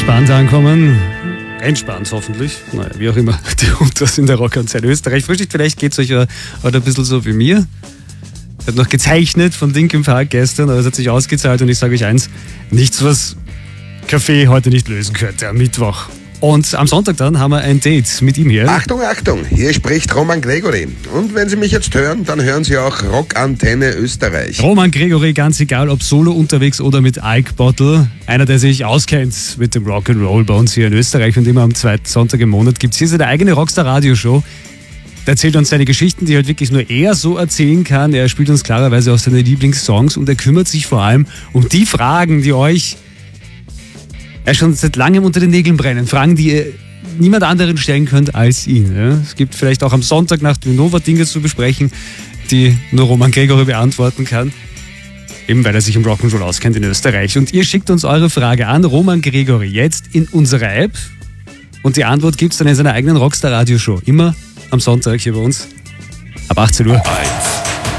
Entspannt ankommen. Entspannt hoffentlich. Naja, wie auch immer. Die Hunters in der Rockantenne Österreich. Frühstück, vielleicht geht es euch heute ein bisschen so wie mir. Ich habe noch gezeichnet von Linkin Park gestern, aber es hat sich ausgezahlt und ich sage euch eins, nichts, was Kaffee heute nicht lösen könnte am Mittwoch. Und am Sonntag dann haben wir ein Date mit ihm hier. Achtung, Achtung, hier spricht Roman Gregory. Und wenn Sie mich jetzt hören, dann hören Sie auch Rockantenne Österreich. Roman Gregory, ganz egal ob solo unterwegs oder mit Ike Bottle. Einer, der sich auskennt mit dem Rock'n'Roll bei uns hier in Österreich. Und immer am zweiten Sonntag im Monat gibt es hier seine eigene Rockstar-Radioshow. Der erzählt uns seine Geschichten, die halt wirklich nur er so erzählen kann. Er spielt uns klarerweise auch seine Lieblingssongs und er kümmert sich vor allem um die Fragen, die euch schon seit langem unter den Nägeln brennen. Fragen, die ihr niemand anderen stellen könnt als ihn. Ja? Es gibt vielleicht auch am Sonntag nach dem Nova Dinge zu besprechen, die nur Roman Gregory beantworten kann. Eben weil er sich im Rock'n'Roll auskennt in Österreich. Und ihr schickt uns eure Frage an Roman Gregory jetzt in unserer App. Und die Antwort gibt es dann in seiner eigenen Rockstar-Radioshow. Immer am Sonntag hier bei uns ab 18 Uhr.